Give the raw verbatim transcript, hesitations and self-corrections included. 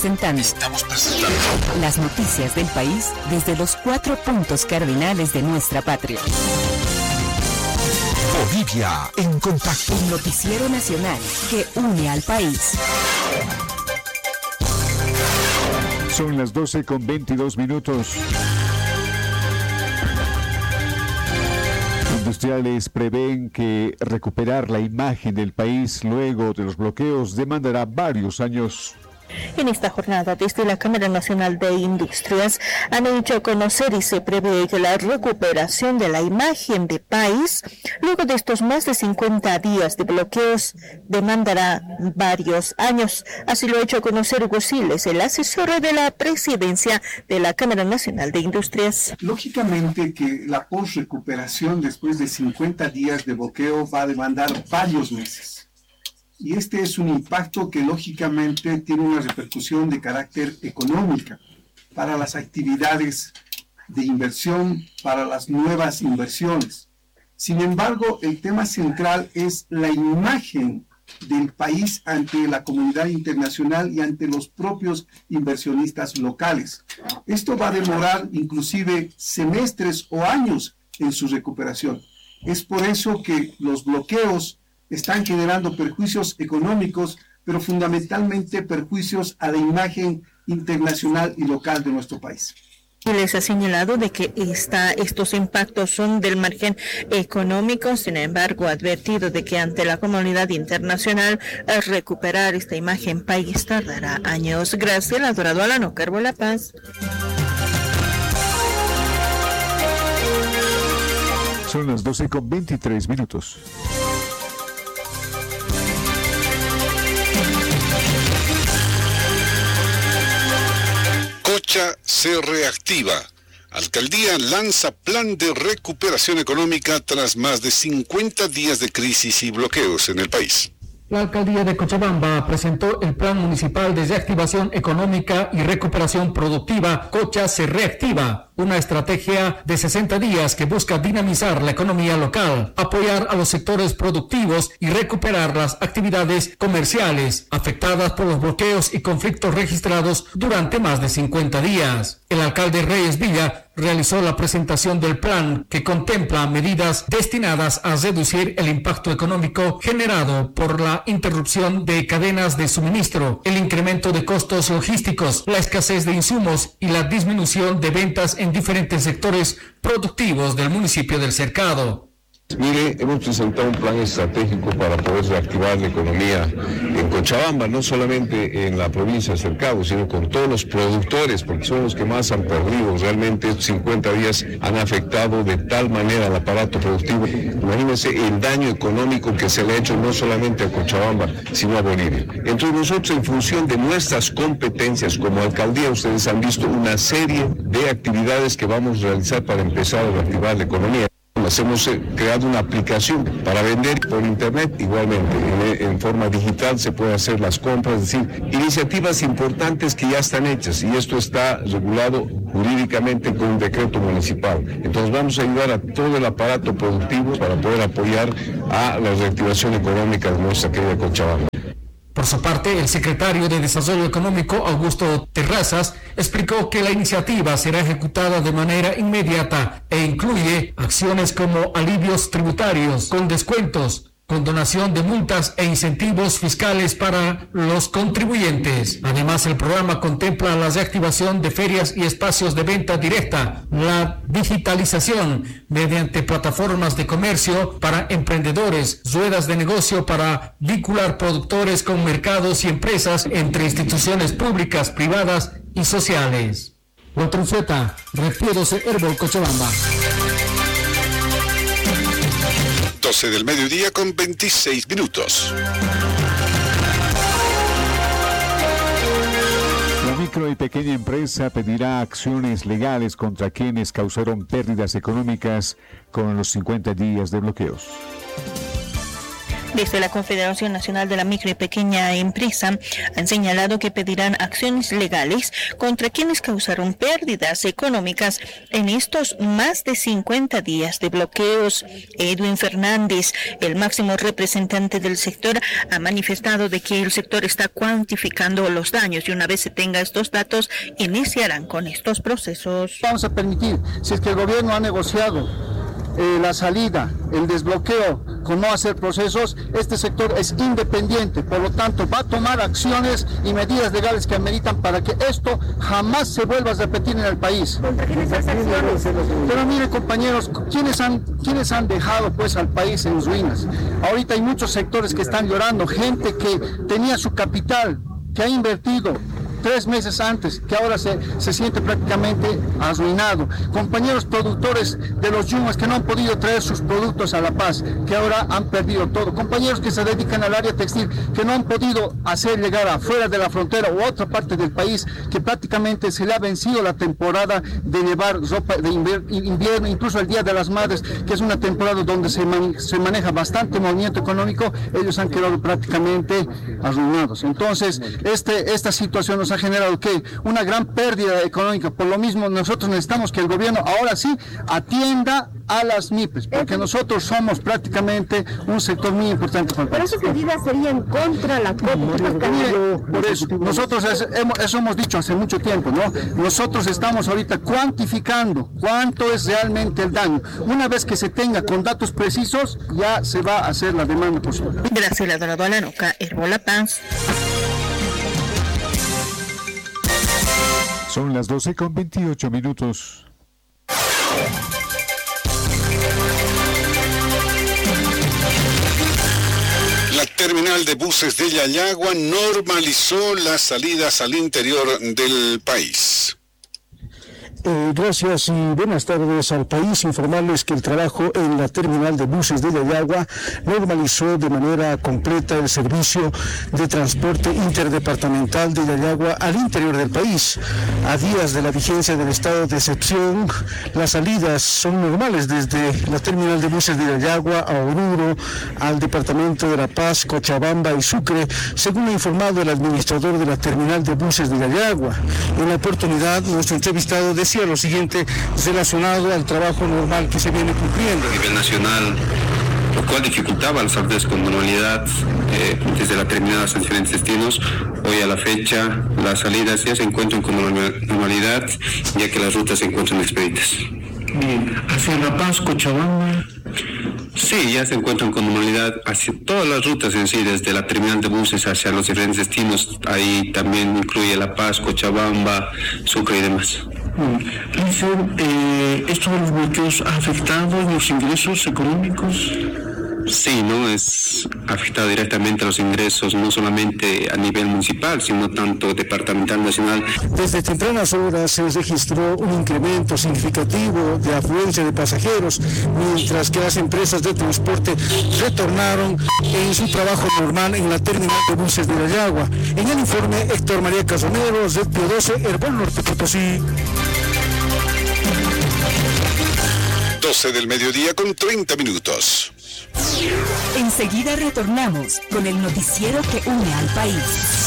Presentando. Estamos presentando las noticias del país desde los cuatro puntos cardinales de nuestra patria. Bolivia en contacto. Un noticiero nacional que une al país. Son las doce con veintidós minutos. Industriales prevén que recuperar la imagen del país luego de los bloqueos demandará varios años. En esta jornada, desde la Cámara Nacional de Industrias, han hecho conocer y se prevé que la recuperación de la imagen de país, luego de estos más de cincuenta días de bloqueos, demandará varios años. Así lo ha hecho conocer Hugo Siles, el asesor de la presidencia de la Cámara Nacional de Industrias. Lógicamente que la posrecuperación después de cincuenta días de bloqueo va a demandar varios meses. Y este es un impacto que lógicamente tiene una repercusión de carácter económico para las actividades de inversión, para las nuevas inversiones. Sin embargo, el tema central es la imagen del país ante la comunidad internacional y ante los propios inversionistas locales. Esto va a demorar inclusive semestres o años en su recuperación. Es por eso que los bloqueos están generando perjuicios económicos, pero fundamentalmente perjuicios a la imagen internacional y local de nuestro país. Les ha señalado de que esta, estos impactos son del margen económico, sin embargo, ha advertido de que ante la comunidad internacional recuperar esta imagen país tardará años. Graciela Dorado Alano, Carbo La Paz. Son las doce con veintitrés minutos. Cocha se reactiva. Alcaldía lanza plan de recuperación económica tras más de cincuenta días de crisis y bloqueos en el país. La alcaldía de Cochabamba presentó el Plan Municipal de Reactivación Económica y Recuperación Productiva, Cocha se reactiva, una estrategia de sesenta días que busca dinamizar la economía local, apoyar a los sectores productivos y recuperar las actividades comerciales afectadas por los bloqueos y conflictos registrados durante más de cincuenta días. El alcalde Reyes Villa realizó la presentación del plan que contempla medidas destinadas a reducir el impacto económico generado por la interrupción de cadenas de suministro, el incremento de costos logísticos, la escasez de insumos y la disminución de ventas en diferentes sectores productivos del municipio del Cercado. Mire, hemos presentado un plan estratégico para poder reactivar la economía en Cochabamba, no solamente en la provincia de Cercado, sino con todos los productores, porque son los que más han perdido. Realmente estos cincuenta días han afectado de tal manera al aparato productivo. Imagínense el daño económico que se le ha hecho no solamente a Cochabamba, sino a Bolivia. Entonces nosotros, en función de nuestras competencias como alcaldía, ustedes han visto una serie de actividades que vamos a realizar para empezar a reactivar la economía. Hemos creado una aplicación para vender por internet, igualmente en, en forma digital se puede hacer las compras, es decir, iniciativas importantes que ya están hechas y esto está regulado jurídicamente con un decreto municipal. Entonces vamos a ayudar a todo el aparato productivo para poder apoyar a la reactivación económica de nuestra querida Cochabamba. Por su parte, el secretario de Desarrollo Económico, Augusto Terrazas, explicó que la iniciativa será ejecutada de manera inmediata e incluye acciones como alivios tributarios, con descuentos, condonación de multas e incentivos fiscales para los contribuyentes. Además, el programa contempla la reactivación de ferias y espacios de venta directa, la digitalización mediante plataformas de comercio para emprendedores, ruedas de negocio para vincular productores con mercados y empresas entre instituciones públicas, privadas y sociales. Walter Unzueta, refiriéndose Herbol Cochabamba. doce del mediodía con veintiséis minutos. La micro y pequeña empresa pedirá acciones legales contra quienes causaron pérdidas económicas con los cincuenta días de bloqueos. Desde la Confederación Nacional de la Micro y Pequeña Empresa han señalado que pedirán acciones legales contra quienes causaron pérdidas económicas en estos más de cincuenta días de bloqueos. Edwin Fernández, el máximo representante del sector, ha manifestado de que el sector está cuantificando los daños y una vez se tenga estos datos, iniciarán con estos procesos. Vamos a permitir, si es que el gobierno ha negociado Eh, la salida, el desbloqueo con no hacer procesos, este sector es independiente, por lo tanto va a tomar acciones y medidas legales que ameritan para que esto jamás se vuelva a repetir en el país. Pero mire, compañeros, ¿quiénes han, quiénes han dejado pues al país en ruinas? Ahorita hay muchos sectores que están llorando, gente que tenía su capital, que ha invertido tres meses antes, que ahora se, se siente prácticamente arruinado. Compañeros productores de los yumas que no han podido traer sus productos a La Paz, que ahora han perdido todo. Compañeros que se dedican al área textil, que no han podido hacer llegar afuera de la frontera u otra parte del país, que prácticamente se le ha vencido la temporada de llevar ropa de invierno, incluso el Día de las Madres, que es una temporada donde se, man, se maneja bastante movimiento económico. Ellos han quedado prácticamente arruinados. Entonces, este, esta situación nos ha generado que una gran pérdida económica. Por lo mismo, nosotros necesitamos que el gobierno ahora sí atienda a las MIPES, porque nosotros somos prácticamente un sector muy importante para el país. Pero esas medidas serían contra la C O P. Por eso, nosotros es, hemos, eso hemos dicho hace mucho tiempo, ¿no? Nosotros estamos ahorita cuantificando cuánto es realmente el daño. Una vez que se tenga con datos precisos, ya se va a hacer la demanda posible. Graciela Dorado Alanoca, Herbola Paz. Son las doce con veintiocho minutos. La terminal de buses de Yayagua normalizó las salidas al interior del país. Eh, gracias y buenas tardes al país. Informarles que el trabajo en la terminal de buses de Yayagua normalizó de manera completa el servicio de transporte interdepartamental de Yayagua al interior del país. A días de la vigencia del estado de excepción, las salidas son normales desde la terminal de buses de Yayagua a Oruro, al departamento de La Paz, Cochabamba y Sucre, según ha informado el administrador de la terminal de buses de Yayagua. En la oportunidad, nuestro entrevistado decía lo siguiente relacionado al trabajo normal que se viene cumpliendo. A nivel nacional, lo cual dificultaba las salidas con normalidad eh, desde la terminal a los diferentes destinos. Hoy a la fecha las salidas ya se encuentran con normalidad, ya que las rutas se encuentran expeditas. Bien, hacia La Paz, Cochabamba. Sí, ya se encuentran con normalidad hacia todas las rutas en sí, desde la terminal de buses hacia los diferentes destinos. Ahí también incluye La Paz, Cochabamba, Sucre y demás. Dicen, eh, ¿esto de los bloqueos ha afectado en los ingresos económicos? Sí, ¿no? Es afectado directamente a los ingresos, no solamente a nivel municipal, sino tanto departamental, nacional. Desde tempranas horas se registró un incremento significativo de afluencia de pasajeros, mientras que las empresas de transporte retornaron en su trabajo normal en la terminal de buses de Yayagua. En el informe, Héctor María Casonero, Z P doce, Herbol Norte Potosí. doce del mediodía con treinta minutos. Enseguida retornamos con el noticiero que une al país.